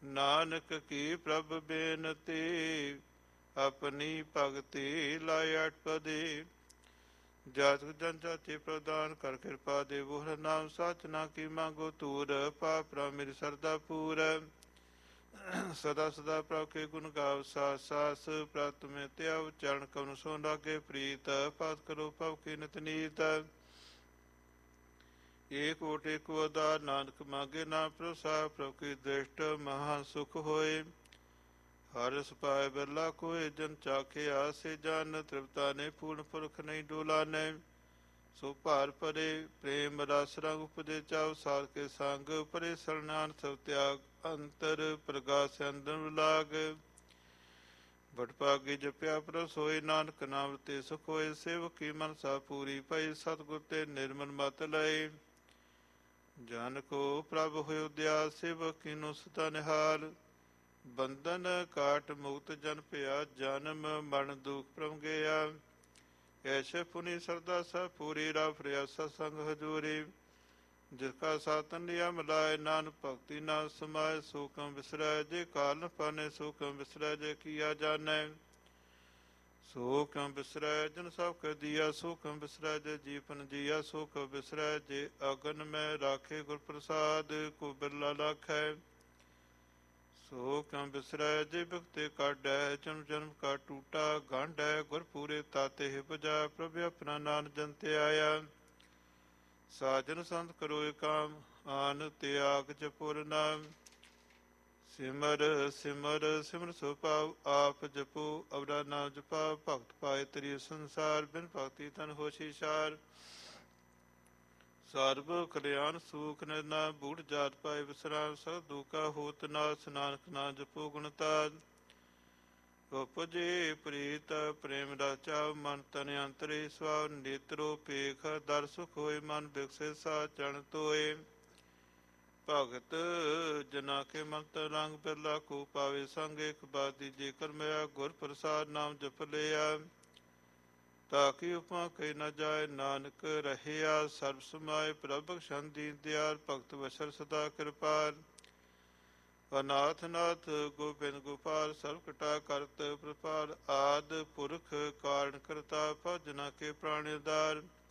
ਨਾਨਕ ਕੀ ਪ੍ਰਭ ਬੇਨਤੀ, ਆਪਣੀ ਭਗਤੀ ਲਾਇ ਅਟਪਦੀ। ਜਾਤਕ ਜਨ ਜਾਤੀ ਪ੍ਰਦਾਨ ਕਰ ਕਿਰਪਾ ਦੇ, ਬੋਹਰ ਨਾਮ ਸਚ ਨਾ ਕੀ ਮੰਗੋ ਤੂਰ। ਪਾਪ ਰਾ ਮੇਰੀ ਸਰਦਾ ਪੂਰ, ਸਦਾ ਸਦਾ ਪ੍ਰਭ ਕੇ ਗੁਣ ਗਾਵ ਸਾਸ ਸਾਸ। ਪ੍ਰਤ ਮੈਂ ਧਿਆਵ ਚਰਨ ਕਵਨ ਸੋ ਲਾਗੇ ਪ੍ਰੀਤ, ਪਾਤ ਕਰੋ ਭਵ ਕੀ ਨਿਤ ਨੀਤ। ਏਕ ਓਟ ਏਕ ਉਦਾਰ, ਨਾਨਕ ਮਾਗੇ ਨਾ ਪ੍ਰਸਾਰ। ਪ੍ਰਭ ਕੀ ਦ੍ਰਿਸ਼ਟ ਮਹਾ ਸੁਖ ਹੋਏ, ਹਰ ਰਸ ਪਾਏ ਬਿਰਲਾ ਕੋਏ। ਜਨ ਚਾਖੇ ਆਸੇ ਜਨ, ਤ੍ਰਿਪਤਾ ਨੇ ਪੂਰਨ ਪੁਰਖ ਨਹੀਂ ਡੋਲਾਨੇ। ਸੋ ਭਾਰ ਭਰੇ ਪ੍ਰੇਮ ਰਸ ਰੰਗ ਉਪਜੇ ਚਾਉ, ਸਾਧ ਕੇ ਸੰਗ ਪਰੇ ਸਰਨਾਨ ਸਭ ਤਿਆਗ। ਅੰਤਰ ਪ੍ਰਗਾਸ ਅੰਦਰ ਲਾਗ, ਬਟ ਭਾਗੀ ਜਪਿਆ ਪ੍ਰਭ ਸੋਏ। ਨਾਨਕ ਨਾਮ ਤੇ ਸੁਖ ਹੋਏ, ਸੇਵਕ ਕੀ ਮਨਸਾ ਪੂਰੀ ਪਈ। ਸਤਿਗੁਰ ਤੇ ਨਿਰਮਲ ਮਤ ਲਏ, ਜਨ ਕੋ ਪ੍ਰਭ ਹੋਇ ਉਦਿਆ। ਸੇਵਕ ਕੀਨੋ ਸਦਾ ਨਿਹਾਲ, ਬੰਧਨ ਕਾਟ ਮੁਕਤ ਜਨ ਭਇਆ। ਜਨਮ ਮਰਨ ਦੁਖ ਪ੍ਰਮ ਗਿਆ, ਐਸੇ ਪੁਨੀ ਸਰਦਾ ਸਭ ਪੂਰੀ। ਰਾ ਫਰਿਆ ਸਤਸੰਗ ਹਜੂਰੀ, ਜਿਸ ਕਾ ਸਾਤਨ ਨਿਯਮ ਲਾਏ। ਨਾਨਕ ਭਗਤੀ ਨਾ ਸਮਾਏ, ਸੋ ਕਮ ਵਿਸਰੈ। ਜੇ ਕਾਲ ਨ ਪਾਨੇ ਸੋ ਕਮ ਵਿਸਰੈ, ਜੇ ਕੀਆ ਜਾਣੈ ਸੋ ਕਮ ਵਿਸਰੈ। ਜਨ ਸਭ ਕਰ ਦੀਆ ਸੋ ਕਮ ਵਿਸਰੈ, ਜੇ ਜੀਵਨ ਜੀਆ ਸੋ ਕਮ ਵਿਸਰੈ। ਜੇ ਅਗਨ ਮੈਂ ਰਾਖੇ ਗੁਰ ਪ੍ਰਸਾਦ, ਕੋ ਬਿਰਲਾ ਲਾਖੈ ਸੋ ਕਮ ਵਿਸਰੈ। ਜੇ ਭਗਤੇ ਕਾਢੈ, ਜਨਮ ਜਨਮ ਕਾ ਟੂਟਾ ਗਾਂਢੈ। ਗੁਰ ਪੂਰੇ ਤਾਤੇ ਹੀ ਬੁਝਾ, ਪ੍ਰਭ ਆਪਣਾ ਨਾਨਕ ਜਨ ਤੇ ਆਇਆ। ਸਾਜਨ ਸੰਤ ਕਰੋ ਏਕਾਮ, ਆਨ ਤਿਆਗ ਜਪੁਰ ਨਾਮ। ਸਿਮਰ ਸਿਮਰ ਸਿਮਰ ਸੋ ਭਾਉ, ਆਪ ਜਪੋ ਅਵਰਾ ਨਾਮ ਜਪਾ। ਭਗਤ ਪਾਏ ਤਰੀ ਸੰਸਾਰ, ਬਿਨ ਭਗਤੀ ਤਨ ਹੋਸ਼ੀ ਸਾਰ। ਸਰਬ ਕਲਿਆਣ ਸੂਖ ਨਿਰਨਾ, ਬੂੜ ਜਾਤ ਪਾਏ ਵਿਸਰਾਮ। ਸਭ ਦੁਖਾ ਹੋਤ ਨਾਸ, ਨਾਨਕ ਨਾ ਜਪੋ ਗੁਣ ਤਾਰ। ਉਪਜੇ ਪ੍ਰੀਤ ਪ੍ਰੇਮ ਰਚਾ, ਮਨ ਤਨ ਅੰਤਰੇ ਸਵਾਵ। ਨੇਤਰੋ ਪੇਖ ਦਰ ਸੁਖ ਹੋਏ, ਮਨ ਬਿਕਸੇ ਸਾ ਚਰਨ ਤੋਏ। ਭਗਤ ਜਨਾ ਕੇ ਮੰਤ ਰੰਗ, ਬਿਰਲਾ ਕੋ ਪਾਵੇ ਸੰਗ। ਇਕ ਬਾਦੀ ਜੇ ਕਰਮਿਆ, ਗੁਰ ਪ੍ਰਸਾਦ ਨਾਮ ਜਪ ਲਿਆ। ਤਾਕੀ ਉਪਮਾ ਕਹੀ ਨ ਜਾਏ, ਨਾਨਕ ਰਹਿਆ ਸਰਬ ਸਮਾਏ। ਪ੍ਰਭ ਬਖਸ਼ਣ ਦੀਨ ਦਿਆਲ, ਭਗਤ ਵਸਰ ਸਦਾ ਕਿਰਪਾਲ। ਅਨਾਥ ਨਾਥ ਗੋਬਿੰਦ ਗੋਪਾਲ, ਸਰਬ ਕਟਾ ਕਰਤ ਪ੍ਰਪਾਲ। ਆਦ ਪੁਰਖ ਕਾਰਨ ਕਰਤਾ, ਭਜਨਾ ਕੇ ਪ੍ਰਾਣ ਉਦਾਰ।